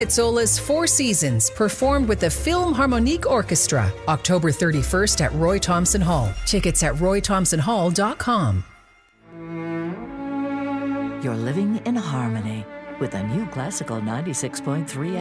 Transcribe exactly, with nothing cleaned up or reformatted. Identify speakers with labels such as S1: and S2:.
S1: Piazzolla's Four Seasons, performed with the Philharmonique Orchestra, October thirty-first at Roy Thomson Hall. Tickets at roy thomson hall dot com.
S2: You're living in harmony with a new classical ninety-six point three